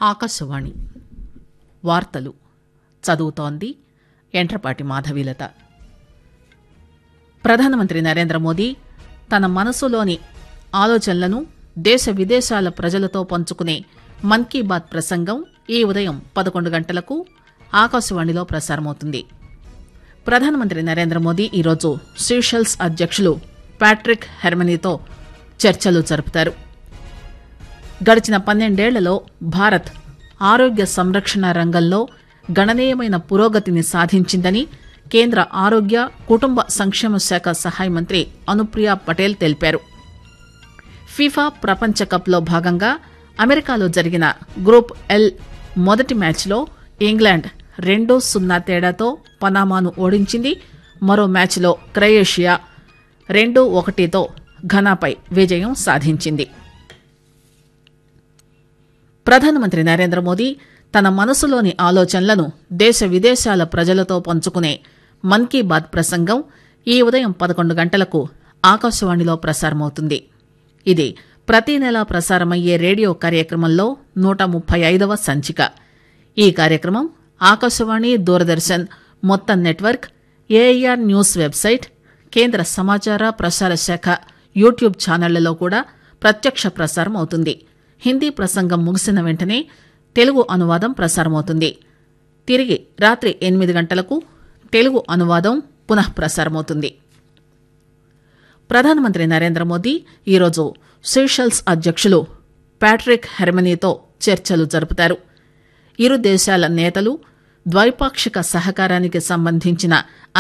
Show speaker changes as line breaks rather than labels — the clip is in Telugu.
ఆకాశవాణి వార్తలు చదువుతోంది ఎంట్రపాటి మాధవీలత. ప్రధానమంత్రి నరేంద్ర మోదీ తన మనసులోని ఆలోచనలను దేశ విదేశాల ప్రజలతో పంచుకునే మన్ కీ బాత్ ప్రసంగం ఈ ఉదయం 11 గంటలకు ఆకాశవాణిలో ప్రసారమవుతుంది. ప్రధానమంత్రి నరేంద్ర మోదీ ఈరోజు సీషెల్స్ అధ్యక్షులు ప్యాట్రిక్ హెర్మనీతో చర్చలు జరుపుతారు. గడిచిన 12 ఏళ్లలో భారత్ ఆరోగ్య సంరక్షణ రంగంలో గణనీయమైన పురోగతిని సాధించిందని కేంద్ర ఆరోగ్య కుటుంబ సంక్షేమ శాఖ సహాయ మంత్రి అనుప్రియా పటేల్ తెలిపారు. ఫిఫా ప్రపంచ కప్లో భాగంగా అమెరికాలో జరిగిన గ్రూప్ ఎల్ మొదటి మ్యాచ్లో ఇంగ్లాండ్ 2-0 తేడాతో పనామాను ఓడించింది. మరో మ్యాచ్లో క్రొయేషియా 2-1తో ఘనాపై విజయం సాధించింది. ప్రధానమంత్రి నరేంద్ర మోదీ తన మనసులోని ఆలోచనలను దేశ విదేశాల ప్రజలతో పంచుకునే మన్ కీ బాత్ ప్రసంగం ఈ ఉదయం 11 గంటలకు ఆకాశవాణిలో ప్రసారమవుతుంది. ఇది ప్రతి నెలా ప్రసారమయ్యే రేడియో కార్యక్రమంలో 135వ సంచిక. ఈ కార్యక్రమం ఆకాశవాణి, దూరదర్శన్ మొత్తం నెట్వర్క్, ఏఐఆర్ న్యూస్ వెబ్సైట్, కేంద్ర సమాచార ప్రసార శాఖ యూట్యూబ్ ఛానళ్లలో కూడా ప్రత్యక్ష ప్రసారం అవుతుంది. హిందీ ప్రసంగం ముగిసిన వెంటనే తెలుగు అనువాదం ప్రసారమవుతుంది. తిరిగి రాత్రి 8 గంటలకు తెలుగు అనువాదం పునః ప్రసారమవుతుంది. ప్రధానమంత్రి నరేంద్ర మోదీ ఈరోజు సీషెల్స్ అధ్యక్షులు ప్యాట్రిక్ హెర్మనీతో చర్చలు జరుపుతారు. ఇరు దేశాల నేతలు ద్వైపాక్షిక సహకారానికి సంబంధించిన